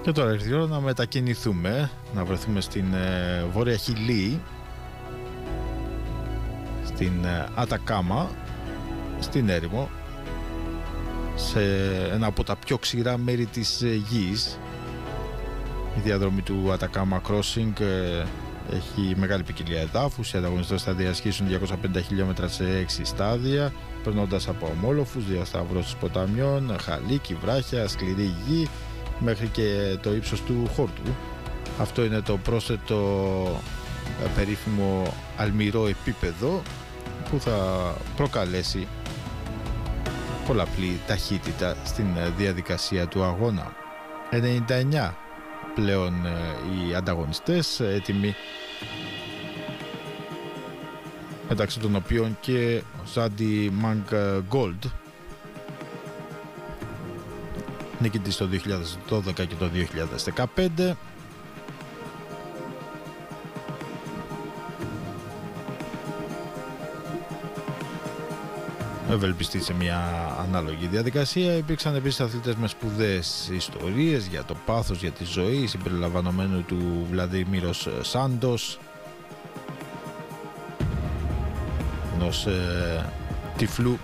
Και τώρα ήρθε η ώρα να μετακινηθούμε, να βρεθούμε στην Βόρεια Χιλή, στην Ατακάμα, στην έρημο, σε ένα από τα πιο ξηρά μέρη της γης. Η διαδρομή του Ατακάμα Crossing έχει μεγάλη ποικιλία εδάφους. Οι ανταγωνιστές θα διασχίσουν 250 χιλιόμετρα σε 6 στάδια, περνώντας από ομόλοφους, διασταυρώσεις ποταμιών, χαλίκι, βράχια, σκληρή γη, μέχρι και το ύψος του χόρτου. Αυτό είναι το πρόσθετο περίφημο αλμυρό επίπεδο που θα προκαλέσει πολλαπλή ταχύτητα στην διαδικασία του αγώνα. 99 πλέον οι ανταγωνιστές έτοιμοι, μεταξύ των οποίων και ο Ζάντι Μανγκόλντ, νικητής το 2012 και το 2015. Ευελπιστεί σε μια ανάλογη διαδικασία. Υπήρξαν επίσης αθλητές με σπουδαίες ιστορίες για το πάθος, για τη ζωή, συμπεριλαμβανομένου του Βλαδιμίρος Σάντος, ενός τυφλού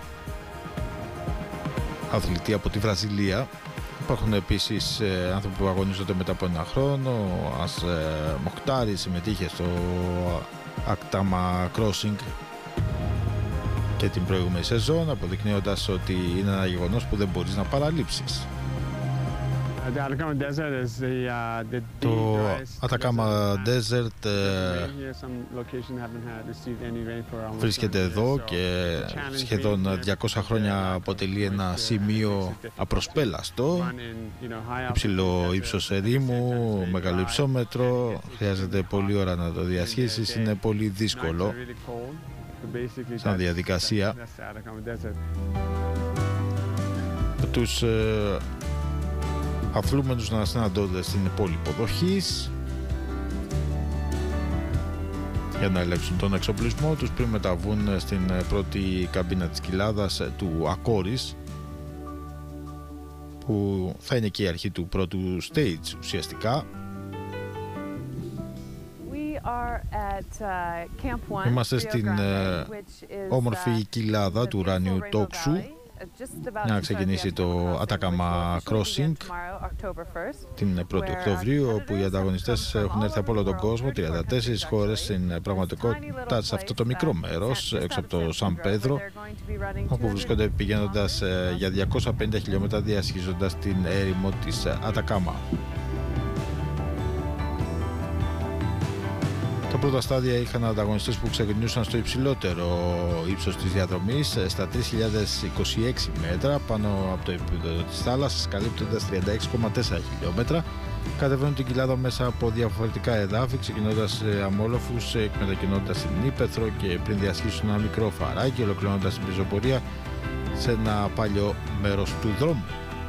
αθλητή από τη Βραζιλία. Υπάρχουν επίσης άνθρωποι που αγωνίζονται μετά από ένα χρόνο. Ο Ας Μοχτάρη συμμετείχε στο Ατακάμα Crossing και την προηγούμενη σεζόν, αποδεικνύοντας ότι είναι ένα γεγονός που δεν μπορείς να παραλείψεις. Το Ατακάμα Desert βρίσκεται εδώ και σχεδόν 200 χρόνια αποτελεί ένα σημείο απροσπέλαστο. Υψηλό ύψος ερήμου, μεγάλο υψόμετρο, χρειάζεται πολλή ώρα να το διασχίσεις, είναι πολύ δύσκολο σαν διαδικασία. Τους αθλούμενους να συναντώνται στην πόλη υποδοχής για να ελέγξουν τον εξοπλισμό τους πριν μεταβούν στην πρώτη καμπίνα της κοιλάδας του Ακόρης, που θα είναι και η αρχή του πρώτου stage ουσιαστικά. Είμαστε στην όμορφη κοιλάδα του ουράνιου τόξου για να ξεκινήσει το Ατακάμα Crossing την 1η Οκτωβρίου, όπου οι ανταγωνιστές έχουν έρθει από όλο τον κόσμο, 34 χώρες στην πραγματικότητα, σε αυτό το μικρό μέρος έξω από το Σαν Πέδρο, όπου βρίσκονται πηγαίνοντας για 250 χιλιόμετρα, διασχίζοντας την έρημο της Ατακάμα. Τα πρώτα στάδια είχαν ανταγωνιστές που ξεκινούσαν στο υψηλότερο ύψος της διαδρομής, στα 3.026 μέτρα πάνω από το επίπεδο της θάλασσας, καλύπτοντας 36,4 χιλιόμετρα. Κατεβαίνουν την κοιλάδα μέσα από διαφορετικά εδάφη, ξεκινώντας σε αμόλοφους, μετακινώντας την ύπαιθρο και πριν διασχίσουν ένα μικρό φαράκι, ολοκληρώνοντας την πεζοπορία σε ένα παλιό μέρος του δρόμου.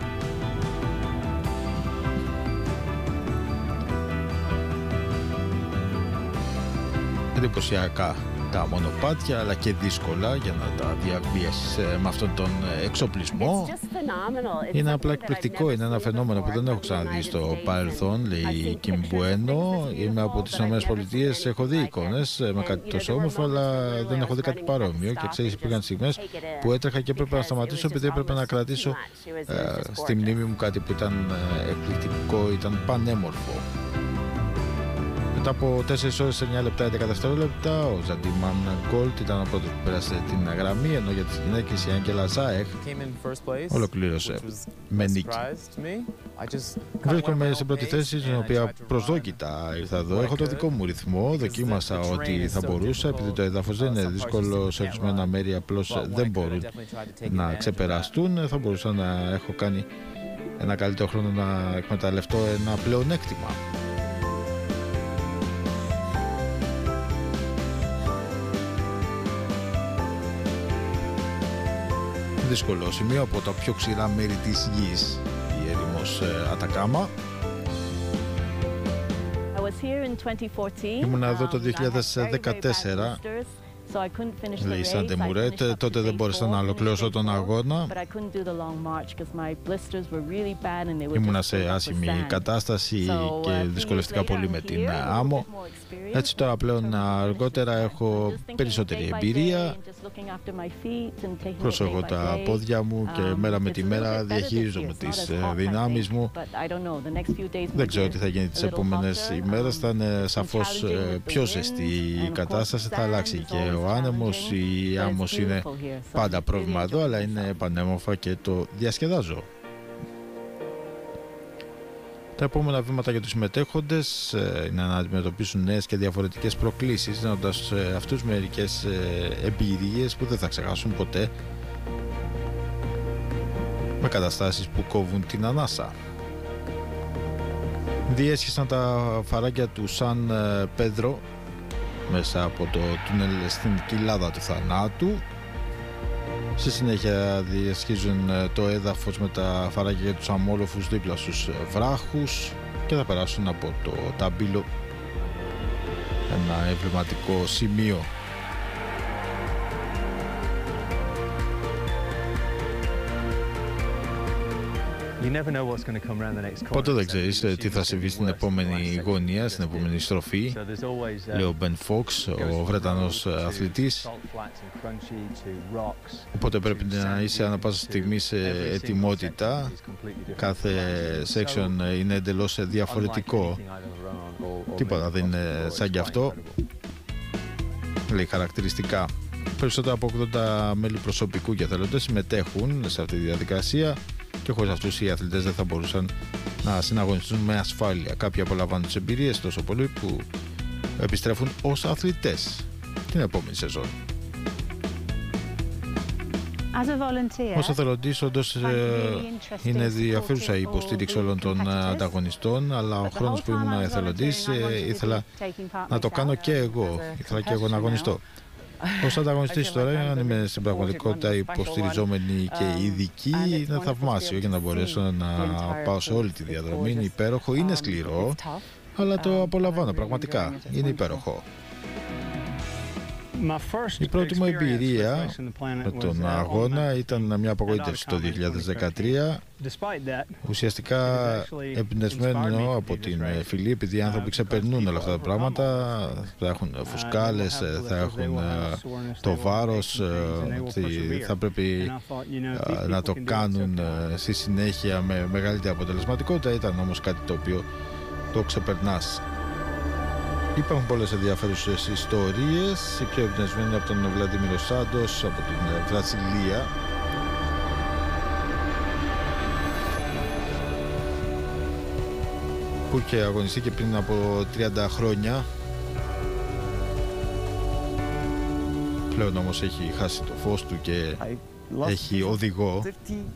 Εντυπωσιακά τα μονοπάτια, αλλά και δύσκολα για να τα διαβίασεις με αυτόν τον εξοπλισμό. Είναι απλά εκπληκτικό, είναι ένα φαινόμενο που δεν έχω ξαναδεί στο παρελθόν, λέει η Κιμ Μπουένο. Είμαι από τις ΗΠΑ, έχω δει εικόνες με κάτι τόσο όμορφο, αλλά δεν έχω δει κάτι παρόμοιο. Και ξέρεις, υπήρχαν στιγμές που έτρεχα και έπρεπε να σταματήσω, επειδή έπρεπε να κρατήσω στη μνήμη μου κάτι που ήταν εκπληκτικό, ήταν πανέμορφο. Μετά από 4 ώρες, 9 λεπτά, 11 δευτερόλεπτα, ο Ζάντι Μανγκόλντ ήταν ο πρώτος που πέρασε την γραμμή, ενώ για τις γυναίκες η Άγγελα Ζάεχ ολοκλήρωσε με νίκη. Βρίσκομαι στην πρώτη θέση, στην οποία προσδόκητα ήρθα εδώ. Έχω το δικό μου ρυθμό, δοκίμασα ό,τι θα μπορούσα, επειδή το έδαφος δεν είναι δύσκολο, σε ορισμένα μέρη απλώς δεν μπορούν να ξεπεραστούν. Θα μπορούσα να έχω κάνει ένα καλύτερο χρόνο, να εκμεταλλευτώ ένα πλεονέκτημα. Δύσκολο σημείο, από τα πιο ξηρά μέρη της γης, η έρημος Ατακάμα. Ήμουν εδώ το 2014 λέει η Σάντε Μουρέτ. Τότε δεν μπόρεσα να ολοκληρώσω τον αγώνα. Ήμουνα σε άσχημη κατάσταση και δυσκολευτικά πολύ με την άμμο. Έτσι τώρα πλέον αργότερα έχω περισσότερη εμπειρία. Προσέχω τα πόδια μου και μέρα με τη μέρα διαχειρίζομαι τις δυνάμεις μου. Δεν ξέρω τι θα γίνει τις επόμενες ημέρες. Θα είναι σαφώς πιο ζεστή η κατάσταση. Θα αλλάξει και ο άνεμος. Η άμμος είναι πάντα πρόβλημα εδώ, αλλά είναι πανέμορφα και το διασκεδάζω. Τα επόμενα βήματα για τους συμμετέχοντες είναι να αντιμετωπίσουν νέες και διαφορετικές προκλήσεις, δίνοντας αυτούς μερικές εμπειρίες που δεν θα ξεχάσουν ποτέ, με καταστάσεις που κόβουν την ανάσα. Διέσχισαν τα φαράγγια του Σαν Πέδρο μέσα από το τούνελ στην κοιλάδα του θανάτου. Στη συνέχεια διασχίζουν το έδαφος με τα φαράγγια για τους αμόλοφους δίπλα στους βράχους και θα περάσουν από το Ταμπίλο, ένα εμβληματικό σημείο. Ποτέ δεν ξέρεις τι θα συμβεί στην επόμενη γωνία, στην επόμενη στροφή, λέει ο Μπεν Φόξ, ο Βρετανός αθλητής. Οπότε πρέπει να είσαι ανά πάσα στιγμή σε ετοιμότητα. Κάθε section είναι εντελώς διαφορετικό. Τίποτα δεν είναι σαν κι αυτό. Λέει χαρακτηριστικά. Περισσότερα από 80 μέλη προσωπικού και εθελοντές συμμετέχουν σε αυτή τη διαδικασία. Και χωρίς αυτούς οι αθλητές δεν θα μπορούσαν να συναγωνιστούν με ασφάλεια. Κάποιοι απολαμβάνουν τις εμπειρίες τόσο πολύ που επιστρέφουν ως αθλητές την επόμενη σεζόν. Ως εθελοντής όντως είναι ενδιαφέρουσα η υποστήριξη όλων των ανταγωνιστών, αλλά ο χρόνος που ήμουν εθελοντής ήθελα να το κάνω και εγώ. Ήθελα και εγώ να αγωνιστώ. Ως ανταγωνιστής τώρα, αν είμαι στην πραγματικότητα υποστηριζόμενοι και ειδικοί, είναι θαυμάσιο για να μπορέσω να πάω σε όλη τη διαδρομή. Είναι υπέροχο, είναι σκληρό, αλλά το απολαμβάνω πραγματικά. Είναι υπέροχο. Η πρώτη μου εμπειρία με τον αγώνα ήταν μια απογοήτευση το 2013, ουσιαστικά εμπνευσμένο από την φυλή, επειδή οι άνθρωποι ξεπερνούν όλα αυτά τα πράγματα, θα έχουν φουσκάλες, θα έχουν το βάρος, ότι θα πρέπει να το κάνουν στη συνέχεια με μεγαλύτερη αποτελεσματικότητα. Ήταν όμως κάτι το οποίο το ξεπερνάς. Υπάρχουν πολλές ενδιαφέρουσες ιστορίες, η πιο εμπνευσμένη από τον Βλαντίμιρο Σάντος από την Βραζιλία. Που είχε αγωνιστεί και πριν από 30 χρόνια. Πλέον όμως έχει χάσει το φως του και έχει οδηγό.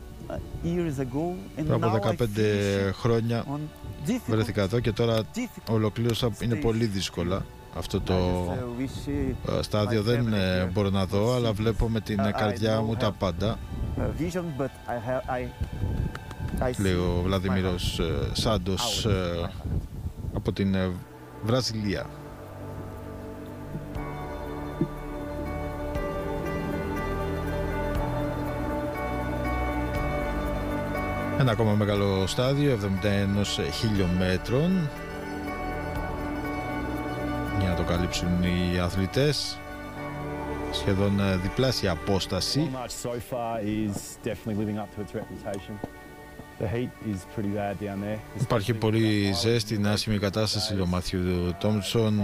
Πριν από 15 χρόνια βρέθηκα εδώ και τώρα ολοκλήρωσα. Είναι πολύ δύσκολα αυτό το στάδιο, δεν μπορώ να δω, αλλά βλέπω με την καρδιά μου τα πάντα, λέει ο Βλαδιμίρος Σάντος από την Βραζιλία. Ένα ακόμα μεγάλο στάδιο, 71 χιλιόμετρων, για να το καλύψουν οι αθλητές. Σχεδόν διπλάσια απόσταση. Υπάρχει πολύ ζέστη, είναι άσχημη κατάσταση, λέει ο Μάθιου Τόμψον.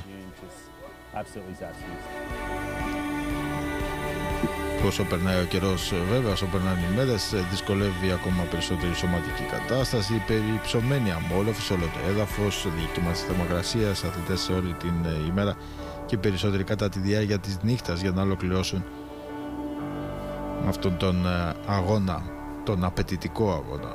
Όσο περνάει ο καιρός, βέβαια, όσο περνάνε οι μέρες, δυσκολεύει ακόμα περισσότερη σωματική κατάσταση. Περιψωμένοι αμόλοφοι σε όλο το έδαφος, διακύμανση θερμοκρασίας, αθλητές σε όλη την ημέρα και περισσότεροι κατά τη διάρκεια της νύχτας για να ολοκληρώσουν αυτόν τον αγώνα, τον απαιτητικό αγώνα.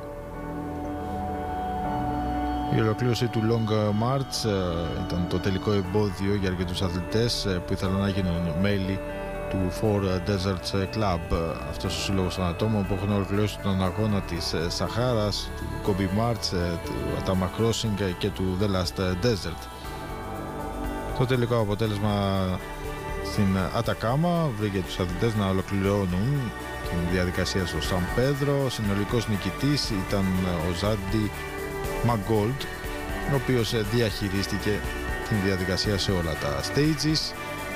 Η ολοκλήρωση του Long March ήταν το τελικό εμπόδιο για αρκετούς αθλητές που ήθελαν να γίνουν μέλη του Four Deserts Club, αυτός ο σύλλογος των ατόμων που έχουν ολοκληρώσει τον αγώνα της Σαχάρας, του Gobi March, του Atama Crossing και του The Last Desert. Το τελικό αποτέλεσμα Στην Ατακάμα βρήκε τους αθλητές να ολοκληρώνουν την διαδικασία στο Σαν Πέδρο. Συνολικός νικητής ήταν ο Ζάντι Μαγκόλτ, ο οποίος διαχειρίστηκε την διαδικασία σε όλα τα stages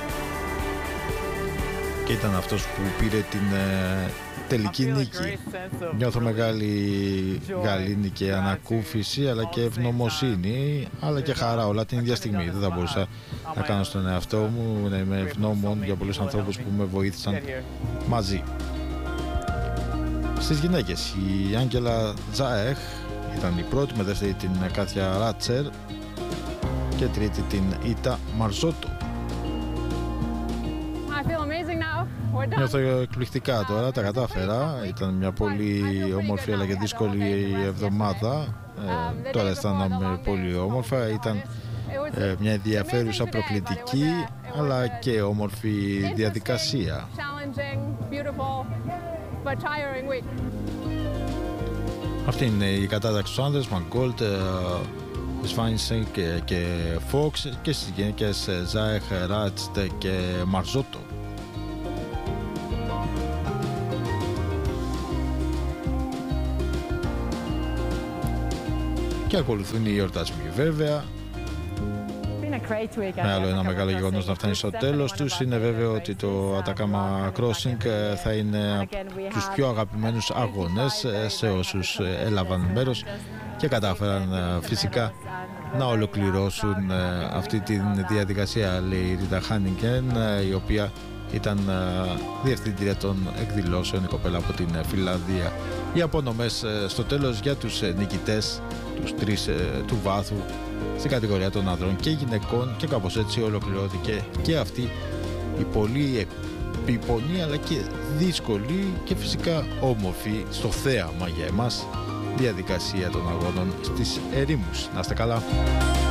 και ήταν αυτός που πήρε την τελική νίκη. Νιώθω μεγάλη γαλήνη και ανακούφιση, αλλά και ευγνωμοσύνη, αλλά και χαρά όλα την ίδια στιγμή. Δεν θα μπορούσα να κάνω στον εαυτό μου, να είμαι ευγνώμων για πολλούς ανθρώπους που με βοήθησαν μαζί. Στις γυναίκες, η Άγγελα Τζάεχ ήταν η πρώτη, με δεύτερη την Κάθια Ράτσερ και τρίτη την Ήτα Μαρζότο. Νιώθω εκπληκτικά τώρα, τα κατάφερα. Ήταν μια πολύ όμορφη αλλά και δύσκολη εβδομάδα. Τώρα αισθάνομαι πολύ όμορφα. Ήταν μια ενδιαφέρουσα, προκλητική αλλά και όμορφη διαδικασία. Αυτή είναι η κατάταξη στους άνδρες, Μαγκόλτ, Σφάνισεν και Φόξ, και στις γυναίκες Ζάεχ, Ράτστ και Μαρζότο. Και ακολουθούν οι εορτασμοί βέβαια. Άλλο ένα μεγάλο γεγονός να φτάνει στο τέλος τους. Είναι βέβαιο ότι το Atacama Crossing θα είναι από τους πιο αγαπημένους αγώνες σε όσους έλαβαν μέρος και κατάφεραν φυσικά να ολοκληρώσουν αυτή τη διαδικασία, λέει η Ρίτα Χάνιγκεν, η οποία ήταν διευθύντρια των εκδηλώσεων, η κοπέλα από την Φιλανδία. Οι απονομές στο τέλος για τους νικητές, τους τρεις του βάθου, στην κατηγορία των ανδρών και γυναικών, και κάπως έτσι ολοκληρώθηκε και αυτή η πολύ επίπονη αλλά και δύσκολη και φυσικά όμορφη στο θέαμα για εμάς διαδικασία των αγώνων στις ερήμους. Να είστε καλά.